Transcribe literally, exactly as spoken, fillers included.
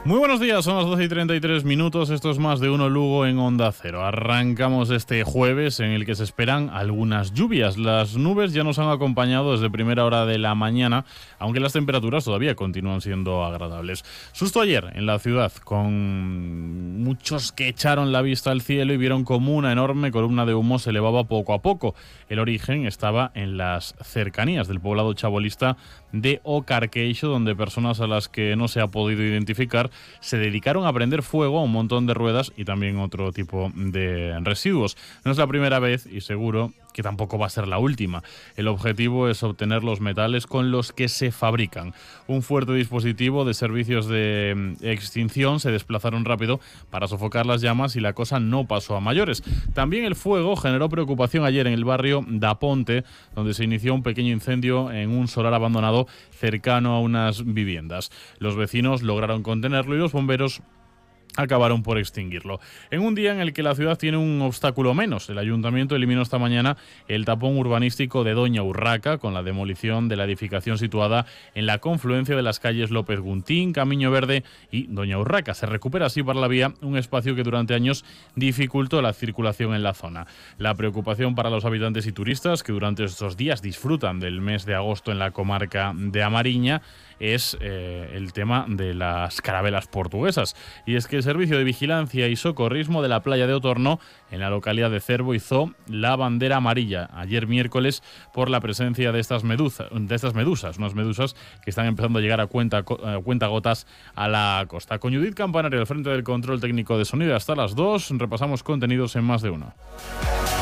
Muy buenos días, son las doce y treinta y tres minutos, esto es Más de Uno Lugo en Onda Cero. Arrancamos este jueves en el que se esperan algunas lluvias. Las nubes ya nos han acompañado desde primera hora de la mañana, aunque las temperaturas todavía continúan siendo agradables. Susto ayer en la ciudad, con muchos que echaron la vista al cielo y vieron como una enorme columna de humo se elevaba poco a poco. El origen estaba en las cercanías del poblado chabolista de O Carqueixo, donde personas a las que no se ha podido identificar se dedicaron a prender fuego a un montón de ruedas y también otro tipo de residuos. No es la primera vez y seguro que tampoco va a ser la última. El objetivo es obtener los metales con los que se fabrican. Un fuerte dispositivo de servicios de extinción se desplazaron rápido para sofocar las llamas y la cosa no pasó a mayores. También el fuego generó preocupación ayer en el barrio da Ponte, donde se inició un pequeño incendio en un solar abandonado cercano a unas viviendas. Los vecinos lograron contenerlo y los bomberos acabaron por extinguirlo. En un día en el que la ciudad tiene un obstáculo menos, el ayuntamiento eliminó esta mañana el tapón urbanístico de Doña Urraca con la demolición de la edificación situada en la confluencia de las calles López Guntín, Camiño Verde y Doña Urraca. Se recupera así para la vía un espacio que durante años dificultó la circulación en la zona. La preocupación para los habitantes y turistas que durante estos días disfrutan del mes de agosto en la comarca de Amariña es eh, el tema de las carabelas portuguesas. Y es que el Servicio de Vigilancia y Socorrismo de la playa de Otorno, en la localidad de Cervo, izó la bandera amarilla ayer miércoles por la presencia de estas, medusa, de estas medusas, unas medusas que están empezando a llegar a cuenta, a cuenta gotas a la costa. Con Judith Campanario al frente del control técnico de sonido hasta las dos, repasamos contenidos en Más de Uno.